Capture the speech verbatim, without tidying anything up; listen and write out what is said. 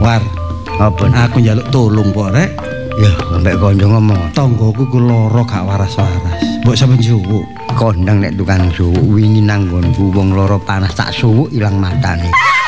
War, Apa? aku njaluk tolong kok rek. Ya, mbek kanca ngomong. Tanggoku ku lara gak waras-waras. Mbok sampeyan suwuk. Kondang nek tukang suwuk wingi nang nggonku wong lara panas tak suwuk ilang matane.